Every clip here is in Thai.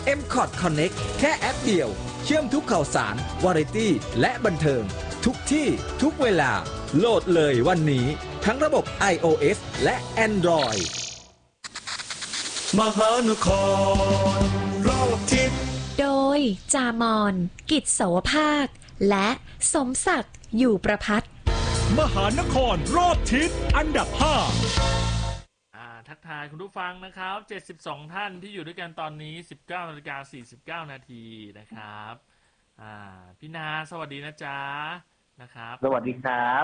M-Cot Connect แค่แอปเดียวเชื่อมทุกข่าวสารวาไรตี้และบันเทิงทุกที่ทุกเวลาโหลดเลยวันนี้ทั้งระบบ iOS และ Android มหานครรอบทิศโดยจามอนกิจโสภาคและสมศักดิ์อยู่ประพัฒน์มหานครรอบทิศอันดับ5 ทักทายคุณผู้ฟังนะครับ72ท่านที่อยู่ด้วยกันตอนนี้ 19:49 นาทีนะครับพี่นาสวัสดีนะจ๊ะนะครับสวัสดีครับ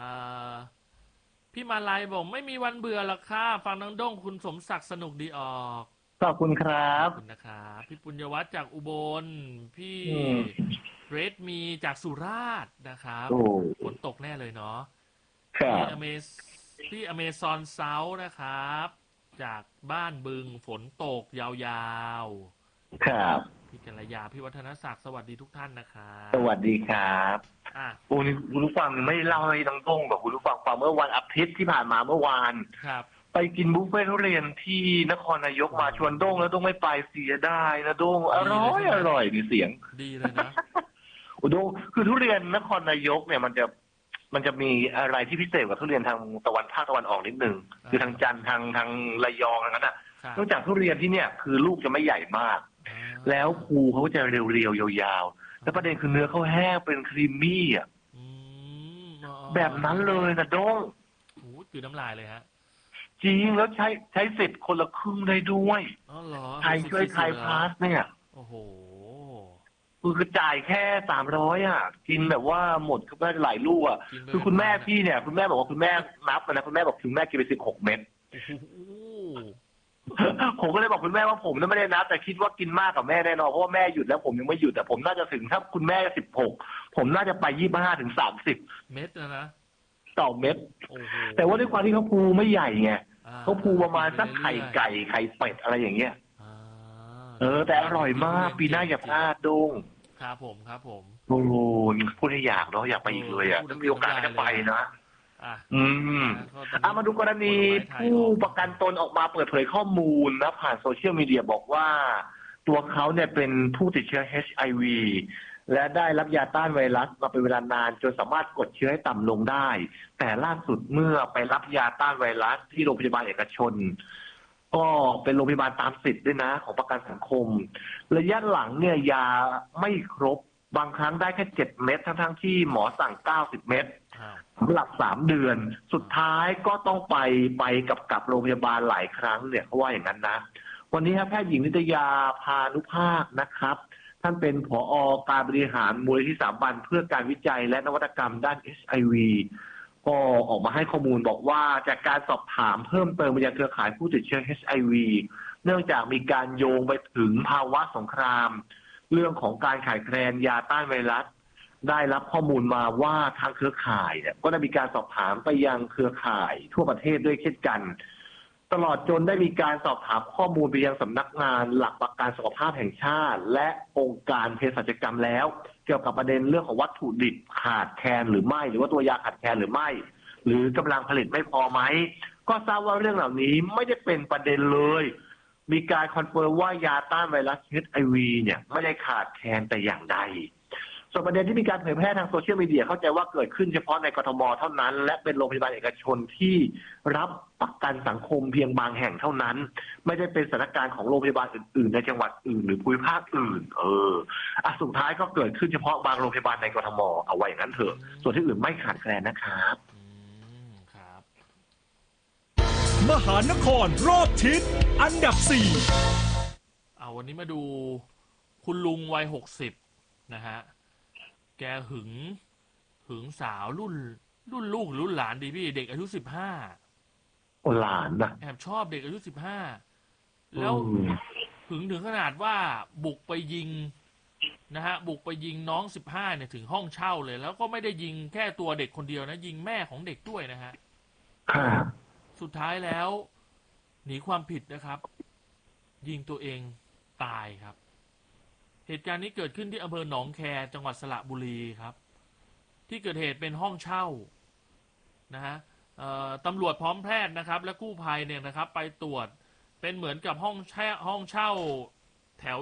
พี่มาลัยบอกไม่มีวันเบื่อหรอกค่ะฟังน้องด้งคุณสมศักดิ์สนุกดีออกขอบคุณครับขอบคุณนะครับพี่ปุญญวัฒน์จากอุบลพี่เรดมีจากสุราษฎร์นะครับฝนตกแน่เลยเนาะพี่อเมซอนเซาท์นะครับจากบ้านบึงฝนตกยาวๆครับพี่กัลยาพี่วัฒนศักดิ์สวัสดีทุกท่านนะครับสวัสดีครับคุณผู้ฟังไม่เล่าให้น้องต้งแบบคุณผู้ฟังฟังเมื่อวันอาทิตย์ที่ผ่านมาเมื่อวานครับไปกินบุฟเฟ่ทุเรียนที่นครนายกมาชวนด้งแล้วด้งไม่ไปเสียได้นะด้งอร่อยมีเสียงดีเลยนะด้งคือทุเรียนนครนายกเนี่ยมันจะมีอะไรที่พิเศษกว่าทุเรียนทางภาคตะวันออกนิดนึงคือทางจันทร์ทางระยองอะไรนั้นน่ะนอกจากทุเรียนที่เนี่ยคือลูกจะไม่ใหญ่มากแล้วภูเขาจะเรียวๆยาวๆแล้วประเด็นคือเนื้อเขาแห้งเป็นครีมมี่อ่ะแบบนั้นเลยนะด้งโอ้คือน้ำลายเลยฮะจริงแล้วใช้สิทธิ์คนละครึ่งได้ด้วยไทยช่วยไทยพาสเนี่ยโอ้โหคือจ่ายแค่300อ่ะกินแบบว่าหมดก็ได้หลายลูกอ่ะคือคุณแม่พี่เนี่ยคุณแม่บอกว่าคุณแม่นับนะคุณแม่บอกคุณแม่กินไป16 เม็ดผมก็เลยบอกคุณแม่ว่าผมไม่ได้นับแต่คิดว่ากินมากกับแม่แน่นอนเพราะว่าแม่หยุดแล้วผมยังไม่หยุดแต่ผมน่าจะถึงถ้าคุณแม่16ผมน่าจะไป25 ถึง 30 เม็ดนะต่อเม็ดแต่ว่าด้วยความที่เขาภูไม่ใหญ่ไงเขาภูประมาณสักไข่ไก่ไข่เป็ดอะไรอย่างเงี้ยแต่อร่อยมากปีหน้าอย่าพลาดดงครับผมโอ้โหพูดให้อยากเนาะอยากไปอีกเลยอ่ะถ้ามีโอกาสจะไปนะมาดูกรณีผู้ประกันตนออกมาเปิดเผยข้อมูลนะผ่านโซเชียลมีเดียบอกว่าตัวเขาเนี่ยเป็นผู้ติดเชื้อ HIV และได้รับยาต้านไวรัสมาเป็นเวลานานจนสามารถกดเชื้อให้ต่ำลงได้แต่ล่าสุดเมื่อไปรับยาต้านไวรัสที่โรงพยาบาลเอกชนก็เป็นโรงพยาบาลตามสิทธิ์ด้วยนะของประกันสังคมระยะหลังเนี่ยยาไม่ครบบางครั้งได้แค่7 เม็ดทั้งที่หมอสั่ง90 เม็ดสำหรับ3 เดือนสุดท้ายก็ต้องไปกับโรงพยาบาลหลายครั้งเนี่ยเขาว่าอย่างนั้นนะวันนี้ครับแพทย์หญิงนิตยาพานุภาคนะครับท่านเป็นผอ.การบริหารมูลนิธิสถาบันเพื่อการวิจัยและนวัตกรรมด้าน HIV ก็ออกมาให้ข้อมูลบอกว่าจากการสอบถามเพิ่มเติมไปยังเครือข่ายผู้ติดเชื้อ HIV เนื่องจากมีการโยงไปถึงภาวะสงครามเรื่องของการขาดแคลนยาต้านไวรัสได้รับข้อมูลมาว่าทางเครือข่ายเนี่ยก็ได้มีการสอบถามไปยังเครือข่ายทั่วประเทศด้วยเช่นกันตลอดจนได้มีการสอบถามข้อมูลไปยังสำนักงานหลักประกันสุขภาพแห่งชาติและองค์การเภสัชกรรมแล้วเกี่ยวกับประเด็นเรื่องของวัตถุดิบขาดแคลนหรือไม่หรือว่าตัวยาขาดแคลนหรือไม่หรือกำลังผลิตไม่พอไหมก็ทราบว่าเรื่องเหล่านี้ไม่ได้เป็นประเด็นเลยมีการคอนเฟิร์มว่ายาต้านไวรัส HIV เนี่ยไม่ได้ขาดแคลนแต่อย่างใดส่วนประเด็นที่มีการเผยแพร่ทางโซเชียลมีเดียเข้าใจว่าเกิดขึ้นเฉพาะในกทมเท่านั้นและเป็นโรงพยาบาลเอกชนที่รับประกันสังคมเพียงบางแห่งเท่านั้นไม่ได้เป็นสถานการณ์ของโรงพยาบาลอื่นๆในจังหวัดอื่นหรือภูมิภาคอื่นสุดท้ายก็เกิดขึ้นเฉพาะบางโรงพยาบาลในกทมเอาไว้อย่างนั้นเถอะส่วนที่อื่นไม่ขาดแคลนนะครับมหานครรอบทิศอันดับ 4วันนี้มาดูคุณลุงวัย60นะฮะแกหึงสาวรุ่นลูกรุ่นหลานดีพี่เด็กอายุ15 หลานนะแอบชอบเด็กอายุ15แล้วหึงถึงขนาดว่าบุกไปยิงนะฮะบุกไปยิงน้อง15เนี่ยถึงห้องเช่าเลยแล้วก็ไม่ได้ยิงแค่ตัวเด็กคนเดียวนะยิงแม่ของเด็กด้วยนะฮะสุดท้ายแล้วหนีความผิดนะครับยิงตัวเองตายครับเหตุการณ์นี้เกิดขึ้นที่อำเภอหนองแคจังหวัดสระบุรีครับที่เกิดเหตุเป็นห้องเช่านะฮะตำรวจพร้อมแพทย์นะครับและกู้ภัยเนี่ยนะครับไปตรวจเป็นเหมือนกับห้องเช่า